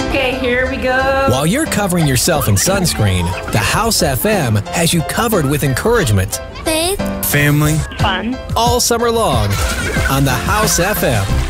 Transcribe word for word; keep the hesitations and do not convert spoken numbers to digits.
Okay, here we go. While you're covering yourself in sunscreen, the House F M has you covered with encouragement, Faith, family, Fun. all summer long on the House F M.